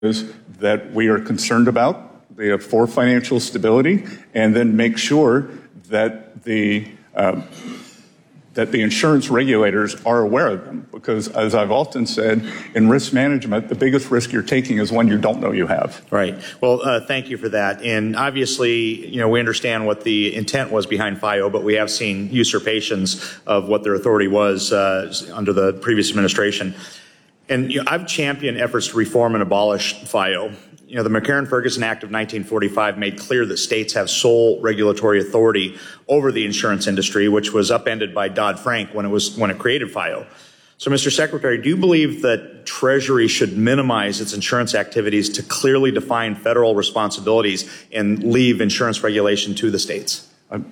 that we are concerned about for financial stability, and then make sure that the insurance regulators are aware of them. Because, as I've often said, in risk management, the biggest risk you're taking is one you don't know you have. Right. Well, thank you for that. And obviously, we understand what the intent was behind FIO, but we have seen usurpations of what their authority was under the previous administration. And I've championed efforts to reform and abolish FIO. The McCarran-Ferguson Act of 1945 made clear that states have sole regulatory authority over the insurance industry, which was upended by Dodd-Frank when it created FIO. So, Mr. Secretary, do you believe that Treasury should minimize its insurance activities to clearly define federal responsibilities and leave insurance regulation to the states?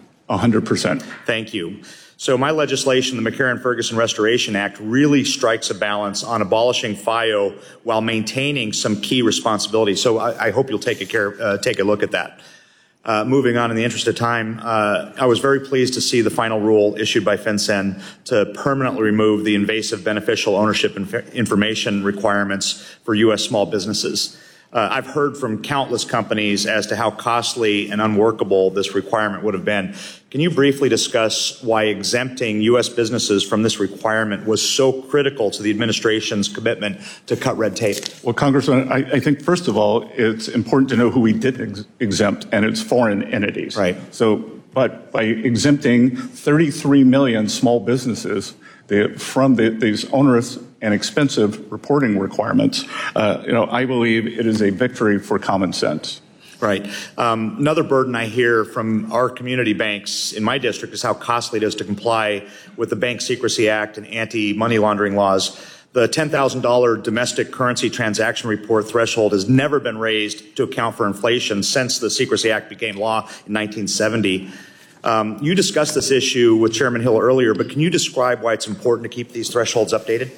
100%. Thank you. So my legislation, the McCarran-Ferguson Restoration Act, really strikes a balance on abolishing FIO while maintaining some key responsibilities. So I hope you'll take a look at that. Moving on, in the interest of time, I was very pleased to see the final rule issued by FinCEN to permanently remove the invasive beneficial ownership information requirements for U.S. small businesses. I've heard from countless companies as to how costly and unworkable this requirement would have been. Can you briefly discuss why exempting U.S. businesses from this requirement was so critical to the administration's commitment to cut red tape? Well, Congressman, I think, first of all, it's important to know who we did exempt, and it's foreign entities. Right. But by exempting 33 million small businesses from these onerous and expensive reporting requirements, I believe it is a victory for common sense. Right. Another burden I hear from our community banks in my district is how costly it is to comply with the Bank Secrecy Act and anti-money laundering laws. The $10,000 domestic currency transaction report threshold has never been raised to account for inflation since the Secrecy Act became law in 1970. You discussed this issue with Chairman Hill earlier, but can you describe why it's important to keep these thresholds updated?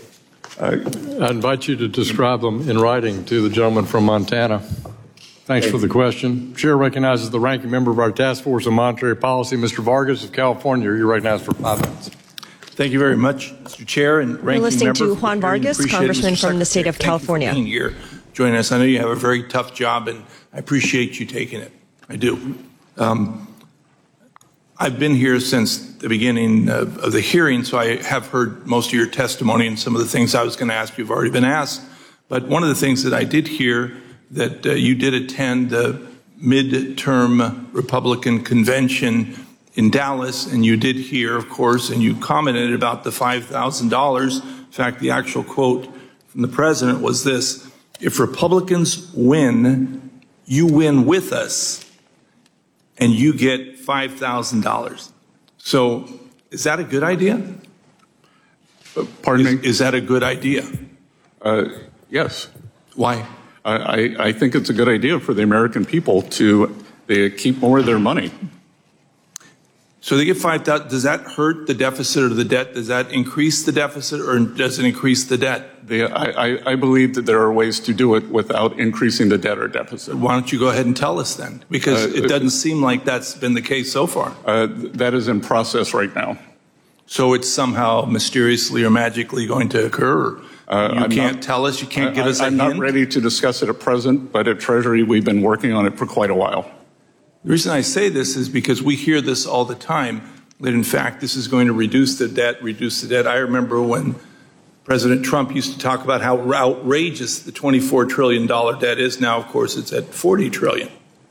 I invite you to describe them in writing to the gentleman from Montana. Thanks for the question. Chair recognizes the ranking member of our Task Force on Monetary Policy, Mr. Vargas of California. You're recognized for 5 minutes. Thank you very much, Mr. Chair and ranking member. We're listening to Juan Vargas, Congressman from the state of California. Thank you for being here, joining us. I know you have a very tough job, and I appreciate you taking it. I do. I've been here since the beginning of the hearing, so I have heard most of your testimony, and some of the things I was going to ask you have already been asked. But one of the things that I did hear, that you did attend the midterm Republican convention in Dallas, and you did hear, of course, and you commented about the $5,000. In fact, the actual quote from the president was this: "If Republicans win, you win with us, and you get $5,000. So is that a good idea? Pardon me? Is that a good idea? Yes. Why? I think it's a good idea for the American people to keep more of their money. So they get $5,000. Does that hurt the deficit or the debt? Does that increase the deficit, or does it increase the debt? I believe that there are ways to do it without increasing the debt or deficit. Why don't you go ahead and tell us then? Because it doesn't seem like that's been the case so far. That is in process right now. So it's somehow mysteriously or magically going to occur? You can't tell us? You can't give us a hint? I'm not ready to discuss it at present, but at Treasury we've been working on it for quite a while. The reason I say this is because we hear this all the time, that in fact this is going to reduce the debt. I remember when President Trump used to talk about how outrageous the $24 trillion debt is. Now, of course, it's at $40 trillion.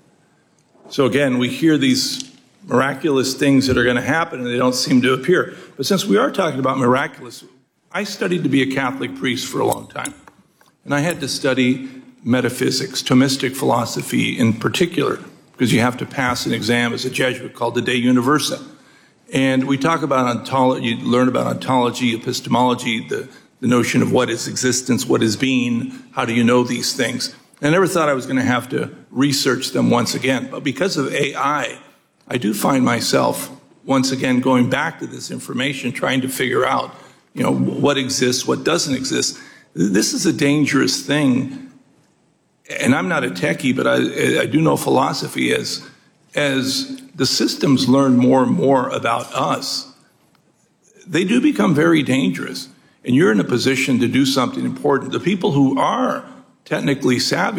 So again, we hear these miraculous things that are going to happen, and they don't seem to appear. But since we are talking about miraculous, I studied to be a Catholic priest for a long time, and I had to study metaphysics, Thomistic philosophy in particular, because you have to pass an exam as a Jesuit called the De Universa. And we talk about ontology, you learn about ontology, epistemology, the notion of what is existence, what is being, how do you know these things. And I never thought I was going to have to research them once again. But because of AI, I do find myself once again going back to this information, trying to figure out, what exists, what doesn't exist. This is a dangerous thing. And I'm not a techie, but I do know philosophy. As the systems learn more and more about us, they do become very dangerous. And you're in a position to do something important. The people who are technically savvy